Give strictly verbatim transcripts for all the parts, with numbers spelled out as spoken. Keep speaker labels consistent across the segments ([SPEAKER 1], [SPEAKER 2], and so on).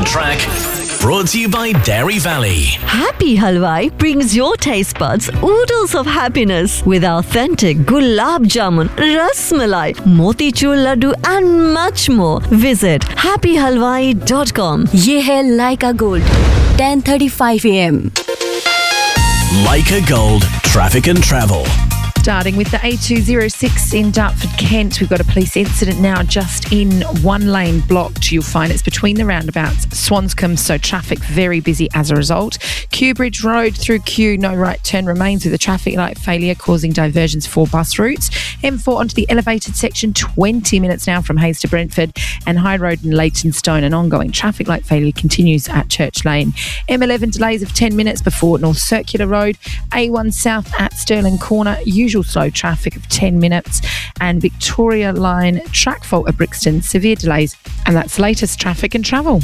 [SPEAKER 1] track. Brought to you by Dairy Valley.
[SPEAKER 2] Happy Halwai brings your taste buds oodles of happiness with authentic gulab jamun, ras malai, motichur laddu and much more. Visit happy halwai dot com.
[SPEAKER 3] ये है Leica Gold, ten thirty-five a m
[SPEAKER 1] Leica Gold, traffic and travel.
[SPEAKER 4] Starting with the A two oh six in Dartford, Kent. We've got a police incident now just in one lane blocked. You'll find it's between the roundabouts, Swanscombe, so traffic very busy as a result. Kew Bridge Road through Kew, no right turn remains with a traffic light failure causing diversions for bus routes. M four onto the elevated section, twenty minutes now from Hayes to Brentford, and High Road in Leytonstone. An ongoing traffic light failure continues at Church Lane. M eleven delays of ten minutes before North Circular Road. A one south at Stirling Corner, usual slow traffic of ten minutes, and Victoria Line track fault at Brixton, severe delays. And that's latest traffic and travel.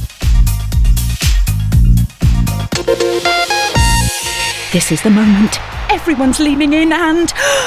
[SPEAKER 5] This is the moment. Everyone's leaning in and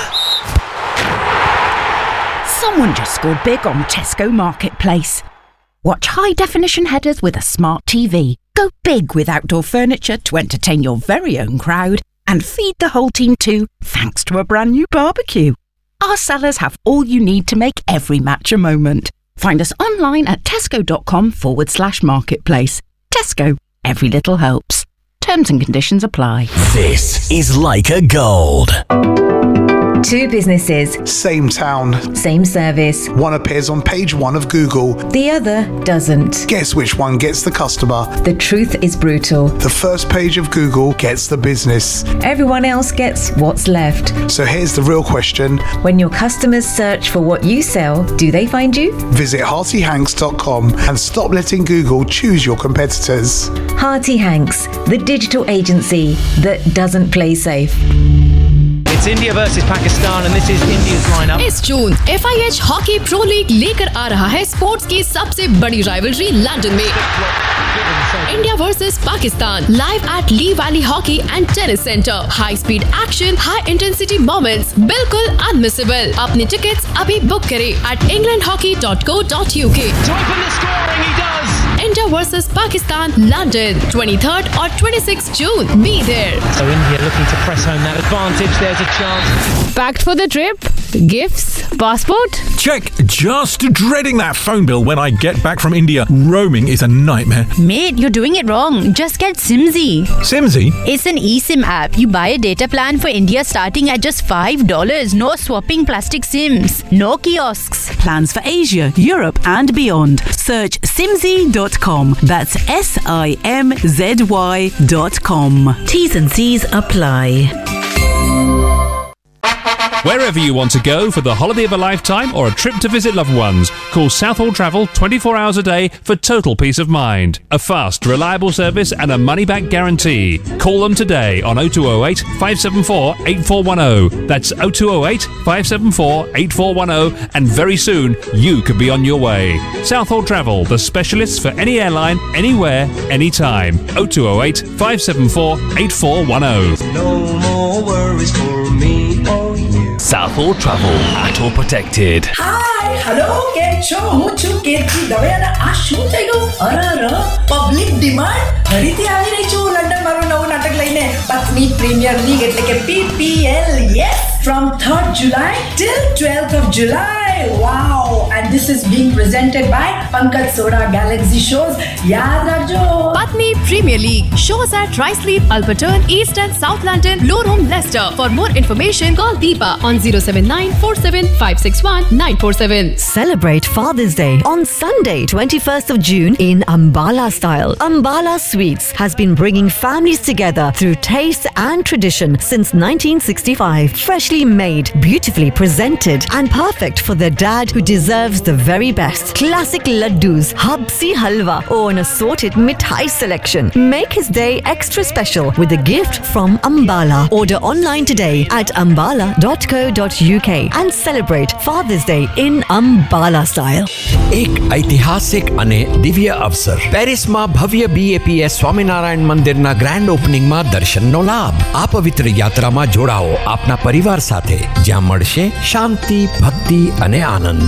[SPEAKER 5] someone just scored big on Tesco Marketplace. Watch high definition headers with a smart T V. Go big with outdoor furniture to entertain your very own crowd, and feed the whole team too, thanks to a brand new barbecue. Our sellers have all you need to make every match a moment. Find us online at tesco.com forward slash marketplace. Tesco, every little helps. Terms and conditions apply.
[SPEAKER 1] This is Leica Gold.
[SPEAKER 6] Two businesses,
[SPEAKER 7] same town,
[SPEAKER 6] same service.
[SPEAKER 7] One appears on page one of Google,
[SPEAKER 6] the other doesn't.
[SPEAKER 7] Guess which one gets the customer?
[SPEAKER 6] The truth is brutal.
[SPEAKER 7] The first page of Google gets the business.
[SPEAKER 6] Everyone else gets what's left.
[SPEAKER 7] So here's the real question.
[SPEAKER 6] When your customers search for what you sell, do they find you?
[SPEAKER 7] Visit hearty hanks dot com and stop letting Google choose your competitors.
[SPEAKER 6] Hearty Hanks, the digital agency that doesn't play safe.
[SPEAKER 8] It's India versus Pakistan and this is India's lineup.
[SPEAKER 9] इस जून F I H hockey pro league लेकर आ रहा है sports की सबसे बड़ी rivalry London में. India versus Pakistan live at Lee Valley Hockey and Tennis Center. High speed action, high intensity moments, बिल्कुल unmissable. अपने tickets अभी book करें at england hockey dot co dot u k.
[SPEAKER 8] To open the scoring, he does.
[SPEAKER 9] India versus Pakistan, London, twenty-third or twenty-sixth June. Be there.
[SPEAKER 8] So India looking to press home that advantage. There's a chance.
[SPEAKER 10] Packed for the trip? Gifts? Passport?
[SPEAKER 11] Check. Just dreading that phone bill when I get back from India. Roaming is a nightmare.
[SPEAKER 12] Mate, you're doing it wrong. Just get Simzy.
[SPEAKER 11] Simzy?
[SPEAKER 12] It's an eSIM app. You buy a data plan for India starting at just five dollars. No swapping plastic SIMs. No kiosks.
[SPEAKER 5] Plans for Asia, Europe and beyond. Search simzy dot com. That's S I M Z Y dot com.
[SPEAKER 2] T's and C's apply.
[SPEAKER 13] Wherever you want to go for the holiday of a lifetime or a trip to visit loved ones, call Southall Travel twenty-four hours a day for total peace of mind. A fast, reliable service and a money-back guarantee. Call them today on oh two oh eight, five seven four, eight four one oh. That's oh two oh eight, five seven four, eight four one oh, and very soon you could be on your way. Southall Travel, the specialists for any airline, anywhere, anytime. oh two oh eight, five seven four, eight four one oh.
[SPEAKER 14] No more worries for me or you.
[SPEAKER 1] Southall Travel, auto protected.
[SPEAKER 15] Hi, hello, કેમ છો? હું છું કેતકી દવેયાના. આ શું થઈ ગયું? અરર, public demand ફરીથી આવી રહી છું લંડન મારું નવું નાટક લઈને. પત્ની પ્રીમિયર લીગ એટલે કે P P L. Yes, from third July till twelfth of July. Wow, and this is being presented by Pankaj Soda Galaxy Shows. याद रखो.
[SPEAKER 9] Patni Premier League shows at Ricemead, Alberton, East and South London, Lower Leicester. For more information, call Deepa on oh seven nine four seven five six one nine four seven.
[SPEAKER 2] Celebrate Father's Day on Sunday, twenty-first of June in Ambala style. Ambala Sweets has been bringing families together through taste and tradition since nineteen sixty-five. Freshly made, beautifully presented, and perfect for the dad who deserves the very best. Classic laddus, habsi halwa, or an assorted mithai selection. Make his day extra special with a gift from Ambala. Order online today at ambala dot co dot u k and celebrate Father's Day in Ambala style.
[SPEAKER 16] એક ઐતિહાસિક અને દિવ્ય અવસર પેરિસમાં ભવ્ય B A P S Swaminarayan મંદિરના grand ઓપનિંગમાં દર્શનનો લાભ. આ પવિત્ર યાત્રામાં જોડાઓ આપના પરિવાર સાથે, જ્યાં મળશે શાંતિ, ભક્તિ અને આનંદ અને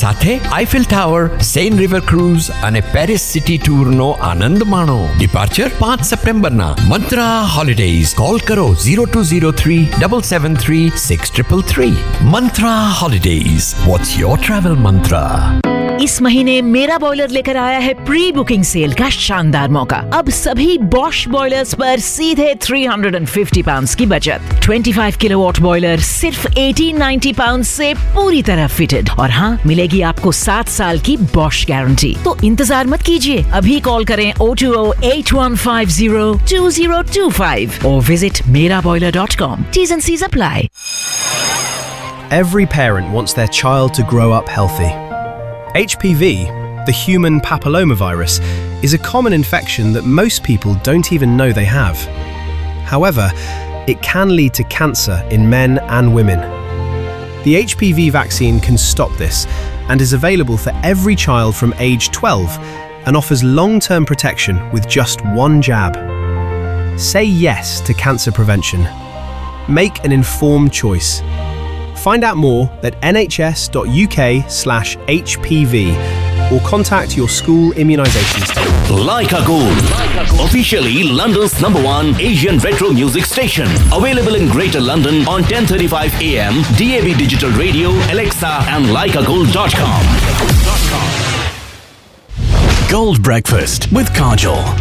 [SPEAKER 16] સાથે Eiffel tower, Sen river cruise અને પેરિસ સિટી ટૂરનો આનંદ માણો. ડિપાર્ચર પાંચ સપ્ટેમ્બરના. મંત્રા હોલિડેઝ. કોલ કરો zero two zero three seven seven three six three three. Mantra Holidays. What's your travel mantra?
[SPEAKER 17] इस महीने मेरा बॉयलर लेकर आया है प्री बुकिंग सेल का शानदार मौका. अब सभी बॉश बॉयलर्स पर सीधे three hundred fifty पाउंड्स की बचत. twenty-five किलोवाट बॉयलर सिर्फ eighteen ninety पाउंड्स से पूरी तरह फिटेड. और हाँ, मिलेगी आपको सात साल की बॉश गारंटी. तो इंतजार मत कीजिए, अभी कॉल करें zero two zero eight one five zero two zero two five or visit mera boiler dot com. T's and C's apply.
[SPEAKER 18] Every parent wants their child to grow up healthy. H P V, the human papillomavirus, is a common infection that most people don't even know they have. However, it can lead to cancer in men and women. The H P V vaccine can stop this and is available for every child from age twelve and offers long-term protection with just one jab. Say yes to cancer prevention. Make an informed choice. Find out more at nhs.uk slash HPV or contact your school immunisations team.
[SPEAKER 1] Leica Gold, officially London's number one Asian retro music station. Available in Greater London on ten thirty-five A M, D A B Digital Radio, Alexa and leica gold dot com. Gold Breakfast with Kajol.